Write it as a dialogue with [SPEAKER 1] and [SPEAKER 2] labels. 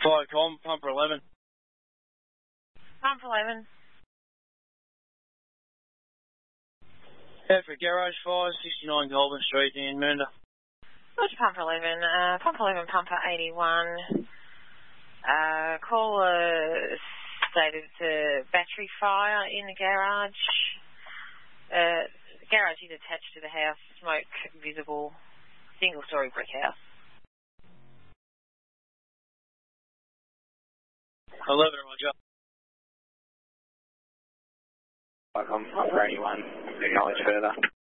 [SPEAKER 1] Fire com, Pumper 11.
[SPEAKER 2] Pumper 11.
[SPEAKER 1] Hereford Garage Fire, 69 Goulburn Street in Mernda.
[SPEAKER 2] Roger, Pumper 11. Pumper 11, Pumper 81. Caller stated battery fire in the garage. The garage is attached to the house. Smoke visible. Single-storey brick house.
[SPEAKER 1] 11, Roger.
[SPEAKER 3] Pumper 81. Acknowledge further.